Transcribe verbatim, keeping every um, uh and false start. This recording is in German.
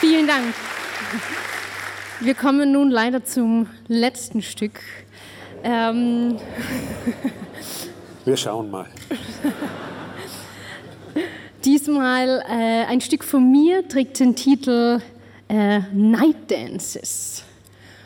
Vielen Dank. Wir kommen nun leider zum letzten Stück. Ähm Wir schauen mal. Diesmal äh, ein Stück von mir trägt den Titel äh, Night Dances.